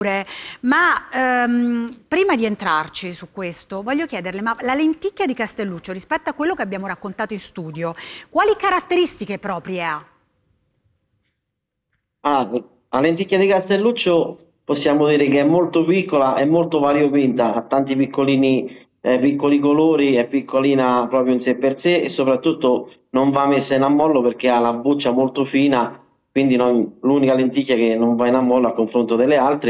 Ma prima di entrarci su questo, voglio chiederle, ma la lenticchia di Castelluccio, rispetto a quello che abbiamo raccontato in studio, quali caratteristiche proprie ha? Ah, la lenticchia di Castelluccio possiamo dire che è molto piccola e molto variopinta, ha tanti piccoli colori, è piccolina proprio in sé per sé e soprattutto non va messa in ammollo perché ha la buccia molto fina, quindi l'unica lenticchia che non va in ammollo a confronto delle altre